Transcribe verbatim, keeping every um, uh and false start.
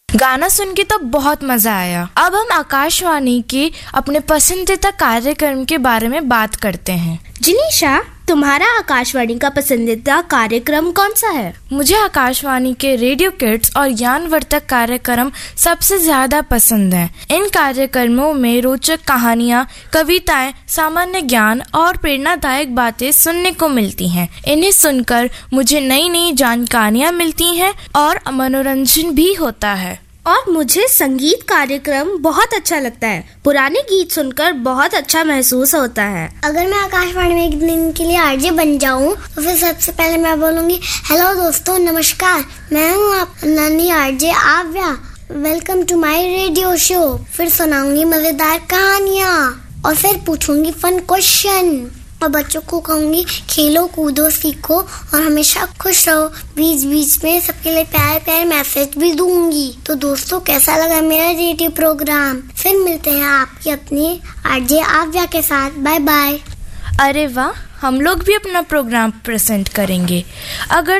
गाना सुन के तो बहुत मजा आया। अब हम आकाशवाणी के अपने पसंदीदा कार्यक्रम के बारे में बात करते हैं। जिनीशा, तुम्हारा आकाशवाणी का पसंदीदा कार्यक्रम कौन सा है? मुझे आकाशवाणी के रेडियो किड्स और ज्ञानवर्धक कार्यक्रम सबसे ज्यादा पसंद हैं। इन कार्यक्रमों में रोचक कहानियाँ, कविताएं, सामान्य ज्ञान और प्रेरणादायक बातें सुनने को मिलती हैं। इन्हें सुनकर मुझे नई नई जानकारियाँ मिलती हैं और मनोरंजन भी होता है। और मुझे संगीत कार्यक्रम बहुत अच्छा लगता है। पुराने गीत सुनकर बहुत अच्छा महसूस होता है। अगर मैं आकाशवाणी में एक दिन के लिए आरजे बन जाऊं तो फिर सबसे पहले मैं बोलूंगी, हेलो दोस्तों, नमस्कार, मैं हूं आप नानी आरजे आव्या। Welcome to my radio show. फिर सुनाऊंगी मजेदार कहानियाँ और फिर पूछूंगी फन क्वेश्चन और बच्चों को कहूंगी खेलो कूदो सीखो और हमेशा खुश रहो। बीच बीच में सबके लिए प्यारे प्यारे मैसेज भी दूंगी। तो दोस्तों, कैसा लगा मेरा रेडियो प्रोग्राम? फिर मिलते हैं आपकी अपनी आरजे आव्या के साथ। Bye bye. अरे वाह, हम लोग भी अपना प्रोग्राम प्रेजेंट करेंगे। अगर